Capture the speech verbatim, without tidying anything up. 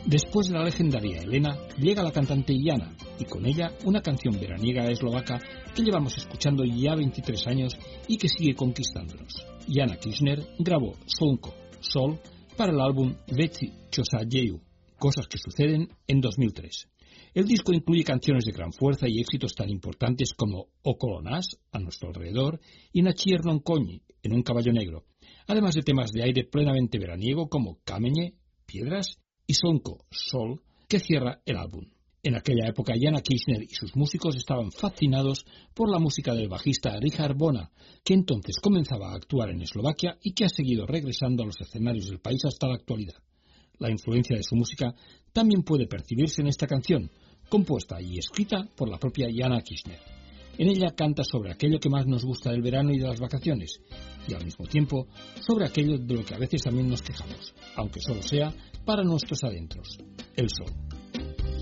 Después de la legendaria Elena, llega la cantante Jana, y con ella una canción veraniega eslovaca que llevamos escuchando ya veintitrés años y que sigue conquistándonos. Jana Kirchner grabó Slunko, Sol, para el álbum Veci čo sa dejú, Cosas que suceden, en dos mil tres. El disco incluye canciones de gran fuerza y éxitos tan importantes como Okolo nas, a nuestro alrededor, y Na čiernom koni, en un caballo negro, además de temas de aire plenamente veraniego como Kamenje, Piedras, y Slunko, Sol, que cierra el álbum. En aquella época Jana Kirchner y sus músicos estaban fascinados por la música del bajista Richard Bona, que entonces comenzaba a actuar en Eslovaquia y que ha seguido regresando a los escenarios del país hasta la actualidad. La influencia de su música también puede percibirse en esta canción, compuesta y escrita por la propia Jana Kirchner. En ella canta sobre aquello que más nos gusta del verano y de las vacaciones, y al mismo tiempo sobre aquello de lo que a veces también nos quejamos, aunque solo sea para nuestros adentros, el sol.